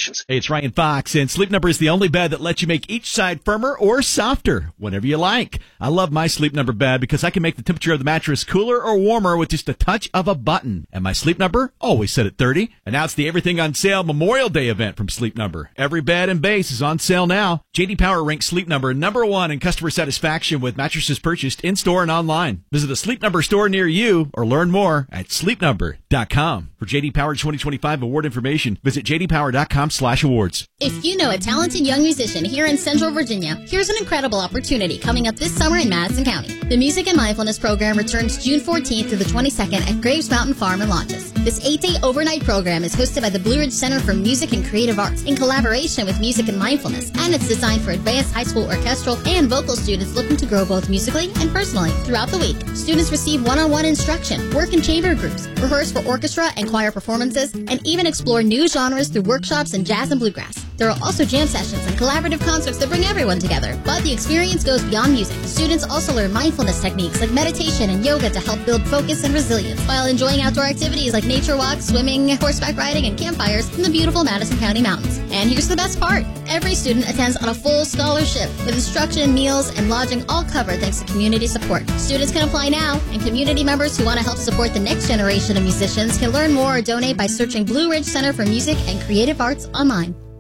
limitations. Hey, it's Ryan Fox, and Sleep Number is the only bed that lets you make each side firmer or softer, whenever you like. I love my Sleep Number bed because I can make the temperature of the mattress cooler or warmer with just a touch of a button. And my Sleep Number, always set at 30. And now it's the Everything on Sale Memorial Day event from Sleep Number. Every bed and base is on sale now. J.D. Power ranks Sleep Number number one in customer satisfaction with mattresses purchased in-store and online. Visit a Sleep Number store near you or learn more at sleepnumber.com. For J.D. Power 2025 award information, visit jdpower.com/awards. If you know a talented young musician here in Central Virginia, here's an incredible opportunity coming up this summer in Madison County. The Music and Mindfulness program returns June 14th through the 22nd at Graves Mountain Farm and Lodges. This 8-day overnight program is hosted by the Blue Ridge Center for Music and Creative Arts in collaboration with Music and Mindfulness, and it's designed for advanced high school orchestral and vocal students looking to grow both musically and personally. Throughout the week, students receive one-on-one instruction, work in chamber groups, rehearse for orchestra and choir performances, and even explore new genres through workshops in jazz and bluegrass. There are also jam sessions and collaborative concerts that bring everyone together. But the experience goes beyond music. Students also learn mindfulness techniques like meditation and yoga to help build focus and resilience, while enjoying outdoor activities like nature walks, swimming, horseback riding, and campfires in the beautiful Madison County mountains. And here's the best part. Every student attends on a full scholarship with instruction, meals, and lodging all covered thanks to community support. Students can apply now, and community members who want to help support the next generation of musicians can learn more or donate by searching Blue Ridge Center for Music and Creative Arts online.